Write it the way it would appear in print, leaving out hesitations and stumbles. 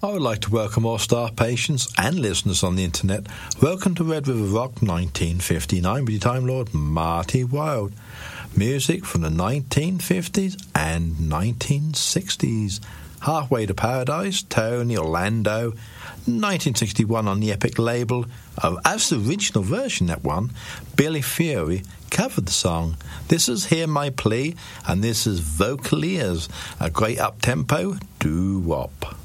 I would like to welcome all staff, patients and listeners on the internet. Welcome to Red River Rock 1959 with your Time Lord, Marty Wilde. Music from the 1950s and 1960s. Halfway to Paradise, Tony Orlando, 1961 on the Epic label. As the original version, that one, Billy Fury covered the song. This is Hear My Plea, and this is Vocaliers, a great up-tempo doo-wop.